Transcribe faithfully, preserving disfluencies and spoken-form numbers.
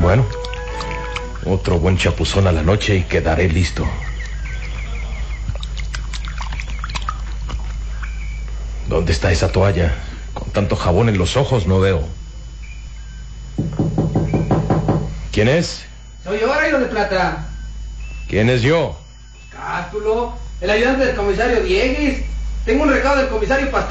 Bueno, otro buen chapuzón a la noche y quedaré listo. ¿Dónde está esa toalla? Con tanto jabón en los ojos no veo. ¿Quién es? Soy yo, Rayo de Plata. ¿Quién es yo? Cástulo, el ayudante del comisario Diegues. Tengo un recado del comisario Pastel.